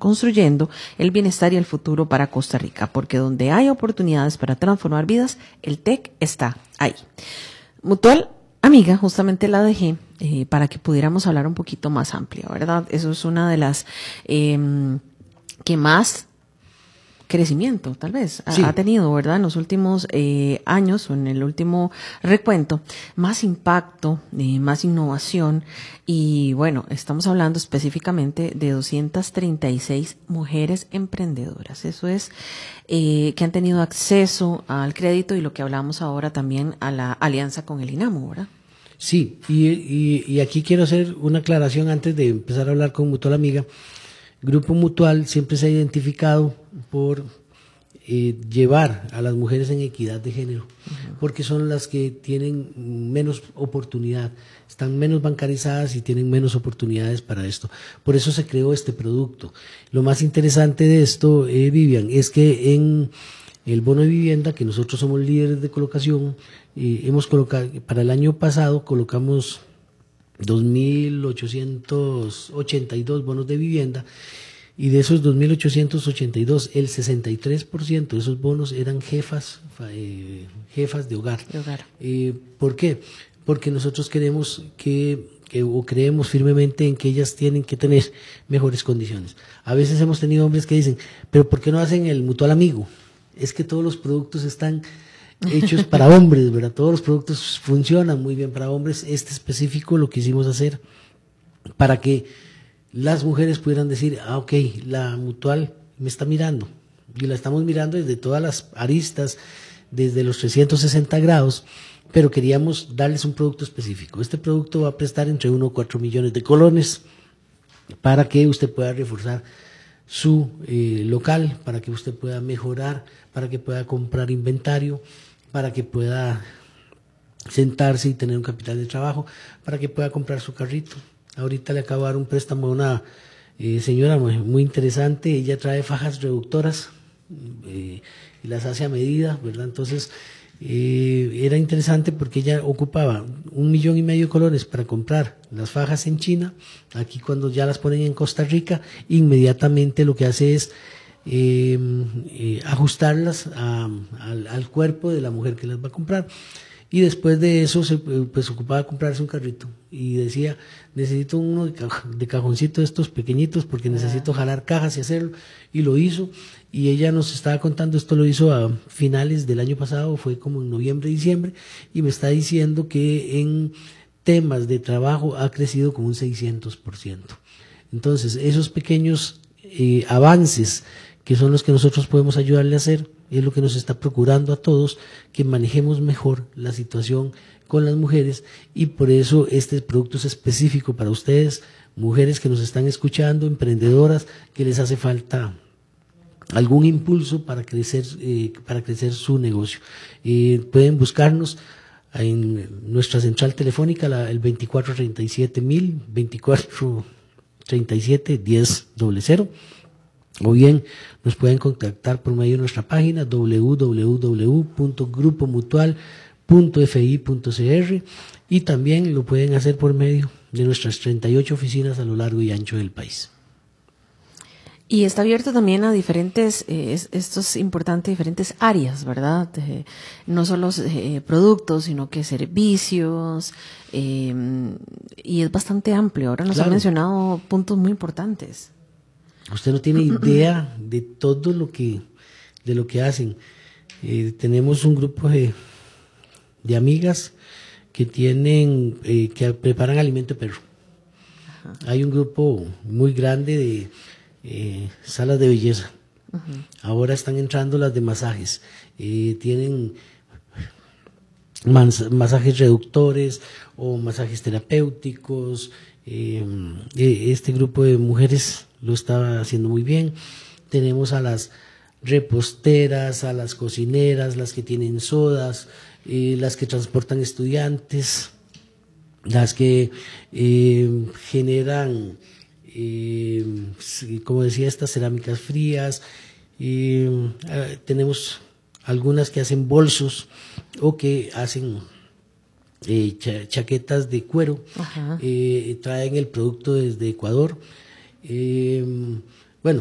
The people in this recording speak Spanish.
construyendo el bienestar y el futuro para Costa Rica, porque donde hay oportunidades para transformar vidas, el TEC está ahí. Mutual Amiga, justamente la dejé para que pudiéramos hablar un poquito más amplio, ¿verdad? Eso es una de las que más crecimiento, tal vez, sí, ha tenido, ¿verdad? En los últimos años o en el último recuento, más impacto, más innovación y bueno, estamos hablando específicamente de 236 mujeres emprendedoras. Eso es que han tenido acceso al crédito y lo que hablamos ahora también a la alianza con el INAMU, ¿verdad? Sí, y aquí quiero hacer una aclaración antes de empezar a hablar con Mutual Amiga. Grupo Mutual siempre se ha identificado por llevar a las mujeres en equidad de género, porque son las que tienen menos oportunidad, están menos bancarizadas y tienen menos oportunidades para esto. Por eso se creó este producto. Lo más interesante de esto, Vivian, es que en el bono de vivienda, que nosotros somos líderes de colocación, hemos colocado, para el año pasado colocamos 2.882 bonos de vivienda, y de esos 2.882, el 63% de esos bonos eran jefas de hogar. ¿Por qué? Porque nosotros queremos o creemos firmemente en que ellas tienen que tener mejores condiciones. A veces hemos tenido hombres que dicen, pero ¿por qué no hacen el Mutual Amigo? Es que todos los productos están hechos para hombres, ¿verdad? Todos los productos funcionan muy bien para hombres. Este específico lo quisimos hacer para que las mujeres pudieran decir, ok, la Mutual me está mirando, y la estamos mirando desde todas las aristas, desde los 360 grados, pero queríamos darles un producto específico. Este producto va a prestar entre 1 o 4 millones de colones para que usted pueda reforzar su local, para que usted pueda mejorar, para que pueda comprar inventario, para que pueda sentarse y tener un capital de trabajo, para que pueda comprar su carrito. Ahorita le acabo de dar un préstamo a una señora muy interesante. Ella trae fajas reductoras y las hace a medida, ¿verdad? Entonces era interesante porque ella ocupaba 1,5 millones de colones para comprar las fajas en China. Aquí cuando ya las ponen en Costa Rica, inmediatamente lo que hace es ajustarlas al cuerpo de la mujer que las va a comprar. Y después de eso se ocupaba de comprarse un carrito y decía, necesito uno de cajoncito de estos pequeñitos porque necesito jalar cajas y hacerlo, y lo hizo. Y ella nos estaba contando, esto lo hizo a finales del año pasado, fue como en noviembre, diciembre, y me está diciendo que en temas de trabajo ha crecido como un 600%. Entonces, esos pequeños avances que son los que nosotros podemos ayudarle a hacer, es lo que nos está procurando a todos que manejemos mejor la situación con las mujeres, y por eso este producto es específico para ustedes, mujeres que nos están escuchando, emprendedoras, que les hace falta algún impulso para crecer su negocio. Pueden buscarnos en nuestra central telefónica, el 2437.000, 2437-1000, o bien nos pueden contactar por medio de nuestra página www.grupomutual.fi.cr, y también lo pueden hacer por medio de nuestras 38 oficinas a lo largo y ancho del país. Y está abierto también a diferentes, esto es importante, diferentes áreas, ¿verdad? No solo productos, sino que servicios, y es bastante amplio. Ahora nos ha mencionado puntos muy importantes. Usted no tiene idea de todo lo que hacen. Tenemos un grupo de amigas que tienen, que preparan alimento de perro. Ajá. Hay un grupo muy grande de salas de belleza. Uh-huh. Ahora están entrando las de masajes. Tienen masajes reductores o masajes terapéuticos. Este grupo de mujeres lo está haciendo muy bien. Tenemos a las reposteras, a las cocineras, las que tienen sodas, las que transportan estudiantes, las que generan, como decía, estas cerámicas frías. Tenemos algunas que hacen bolsos o que hacen chaquetas de cuero. Traen el producto desde Ecuador.